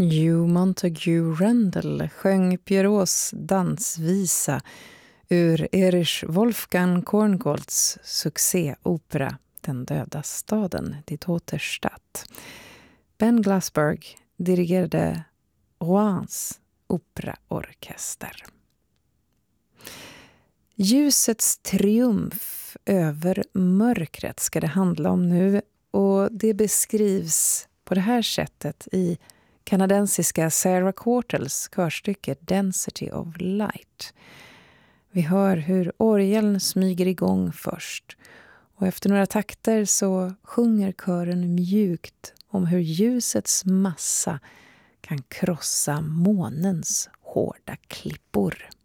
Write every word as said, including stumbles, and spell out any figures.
Hugh Montague Randall sjöng Pierrots dansvisa ur Erich Wolfgang Korngolds succéopera Den döda staden, Die Tote Stadt. Ben Glassberg dirigerade Roans operaorkester. Ljusets triumf över mörkret ska det handla om nu, och det beskrivs på det här sättet i kanadensiska Sarah Quartles körstycke Density of Light. Vi hör hur orgeln smyger igång först, och efter några takter så sjunger kören mjukt om hur ljusets massa kan krossa månens hårda klippor.